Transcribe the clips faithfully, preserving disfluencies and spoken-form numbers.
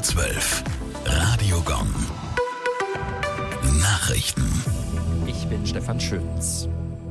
zwölf. Radio Gong. Nachrichten. Ich bin Stefan Schönz.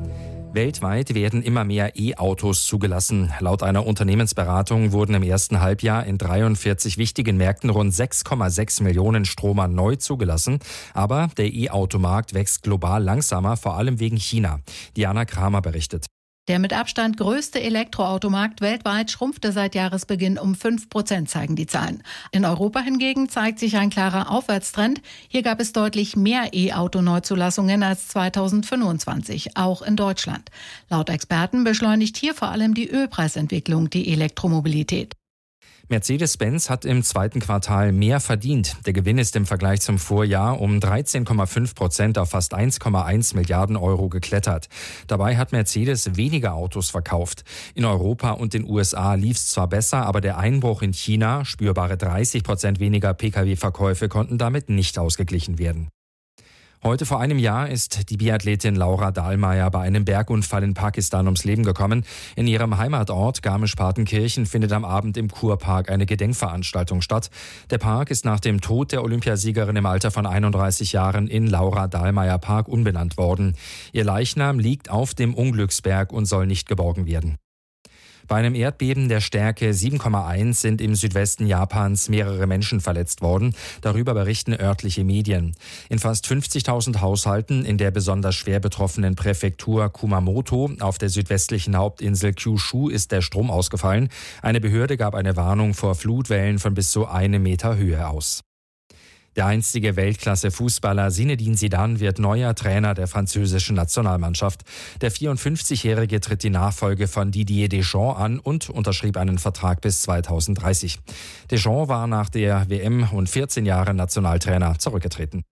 Weltweit werden immer mehr E-Autos zugelassen. Laut einer Unternehmensberatung wurden im ersten Halbjahr in dreiundvierzig wichtigen Märkten rund sechs Komma sechs Millionen Stromer neu zugelassen. Aber der E-Automarkt wächst global langsamer, vor allem wegen China. Diana Kramer berichtet. Der mit Abstand größte Elektroautomarkt weltweit schrumpfte seit Jahresbeginn um fünf Prozent, zeigen die Zahlen. In Europa hingegen zeigt sich ein klarer Aufwärtstrend. Hier gab es deutlich mehr E-Auto-Neuzulassungen als zweitausendfünfundzwanzig, auch in Deutschland. Laut Experten beschleunigt hier vor allem die Ölpreisentwicklung die Elektromobilität. Mercedes-Benz hat im zweiten Quartal mehr verdient. Der Gewinn ist im Vergleich zum Vorjahr um dreizehn Komma fünf Prozent auf fast eins Komma eins Milliarden Euro geklettert. Dabei hat Mercedes weniger Autos verkauft. In Europa und den U S A lief es zwar besser, aber der Einbruch in China, spürbare dreißig Prozent weniger Pkw-Verkäufe, konnten damit nicht ausgeglichen werden. Heute vor einem Jahr ist die Biathletin Laura Dahlmeier bei einem Bergunfall in Pakistan ums Leben gekommen. In ihrem Heimatort Garmisch-Partenkirchen findet am Abend im Kurpark eine Gedenkveranstaltung statt. Der Park ist nach dem Tod der Olympiasiegerin im Alter von einunddreißig Jahren in Laura-Dahlmeier-Park umbenannt worden. Ihr Leichnam liegt auf dem Unglücksberg und soll nicht geborgen werden. Bei einem Erdbeben der Stärke sieben Komma eins sind im Südwesten Japans mehrere Menschen verletzt worden. Darüber berichten örtliche Medien. In fast fünfzigtausend Haushalten in der besonders schwer betroffenen Präfektur Kumamoto auf der südwestlichen Hauptinsel Kyushu ist der Strom ausgefallen. Eine Behörde gab eine Warnung vor Flutwellen von bis zu einem Meter Höhe aus. Der einstige Weltklasse-Fußballer Zinedine Zidane wird neuer Trainer der französischen Nationalmannschaft. Der vierundfünfzigjährige tritt die Nachfolge von Didier Deschamps an und unterschrieb einen Vertrag bis zweitausenddreißig. Deschamps war nach der W M und vierzehn Jahre Nationaltrainer zurückgetreten.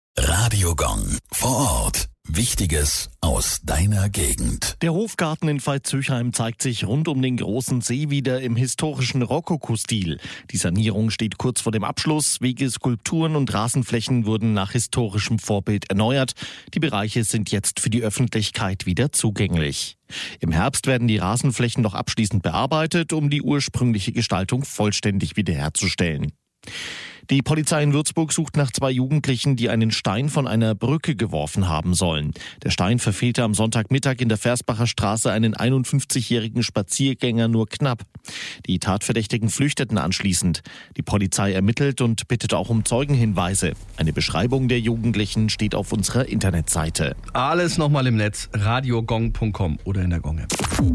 Radio Gong. Vor Ort. Wichtiges aus deiner Gegend. Der Hofgarten in Veitshöchheim zeigt sich rund um den großen See wieder im historischen Rokoko-Stil. Die Sanierung steht kurz vor dem Abschluss. Wege, Skulpturen und Rasenflächen wurden nach historischem Vorbild erneuert. Die Bereiche sind jetzt für die Öffentlichkeit wieder zugänglich. Im Herbst werden die Rasenflächen noch abschließend bearbeitet, um die ursprüngliche Gestaltung vollständig wiederherzustellen. Die Polizei in Würzburg sucht nach zwei Jugendlichen, die einen Stein von einer Brücke geworfen haben sollen. Der Stein verfehlte am Sonntagmittag in der Versbacher Straße einen einundfünfzigjährigen Spaziergänger nur knapp. Die Tatverdächtigen flüchteten anschließend. Die Polizei ermittelt und bittet auch um Zeugenhinweise. Eine Beschreibung der Jugendlichen steht auf unserer Internetseite. Alles nochmal im Netz, radiogong punkt com oder in der Gong-App.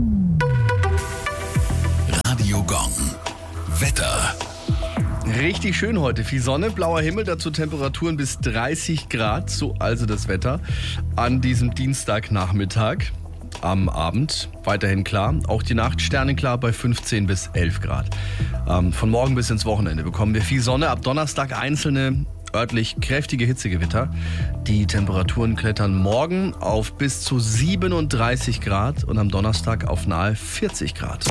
Radio Gong. Wetter. Richtig schön heute. Viel Sonne, blauer Himmel, dazu Temperaturen bis dreißig Grad. So also das Wetter an diesem Dienstagnachmittag. Am Abend weiterhin klar. Auch die Nacht sternenklar bei fünfzehn bis elf Grad. Ähm, von morgen bis ins Wochenende bekommen wir viel Sonne. Ab Donnerstag einzelne örtlich kräftige Hitzegewitter. Die Temperaturen klettern morgen auf bis zu siebenunddreißig Grad und am Donnerstag auf nahe vierzig Grad.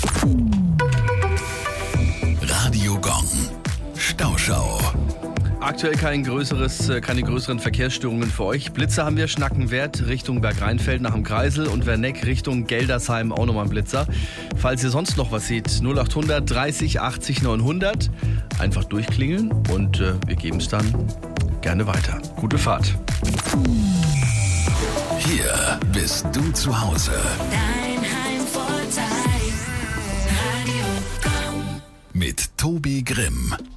Radio Gong. Stauschau. Aktuell kein größeres, keine größeren Verkehrsstörungen für euch. Blitzer haben wir, Schnackenwerth Richtung Bergrheinfeld nach dem Kreisel und Werneck Richtung Geldersheim auch nochmal ein Blitzer. Falls ihr sonst noch was seht, null achthundert dreißig achtzig neunhundert. Einfach durchklingeln und äh, wir geben es dann gerne weiter. Gute Fahrt. Hier bist du zu Hause. Dein Heimvorteil. Radio Gong. Mit Tobi Grimm.